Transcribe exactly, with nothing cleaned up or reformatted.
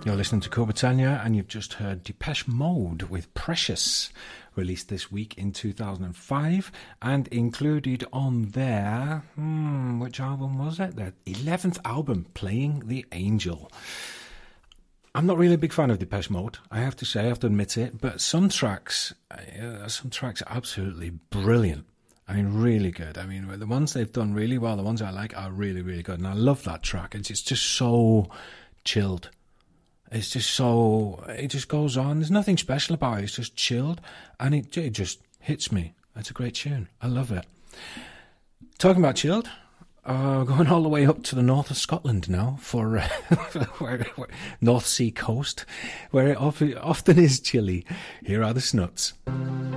You're listening to Ko Britannia, and you've just heard Depeche Mode with Precious, released this week in two thousand five, and included on their, hmm, which album was it? Their eleventh album, Playing the Angel. I'm not really a big fan of Depeche Mode, I have to say, I have to admit it, but some tracks, uh, some tracks are absolutely brilliant. I mean, really good. I mean, the ones they've done really well, the ones I like, are really, really good. And I love that track. It's, it's just so chilled. It's just so, it just goes on. There's nothing special about it. It's just chilled. And it, it just hits me. It's a great tune. I love it. Talking about chilled, uh, going all the way up to the north of Scotland now for uh, where, where, North Sea coast, where it often, often is chilly. Here are the Snuts.